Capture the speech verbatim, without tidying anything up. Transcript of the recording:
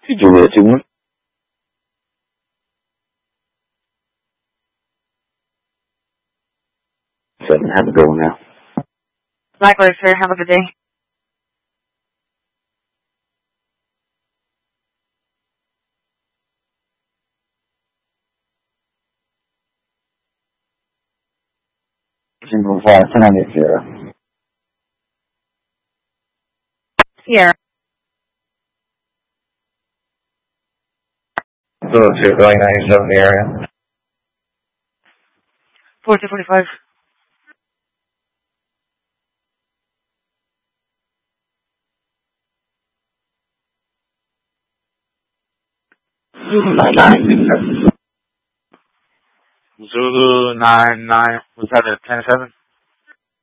Juliet two one. Seven, have a good one now. Likewise, sir. Have a good day. Single five, ten on Sierra. Sierra. So it's here, going ninety-seven in the area. Forty forty-five. Nine nine. Zulu nine nine. Was that a ten seven?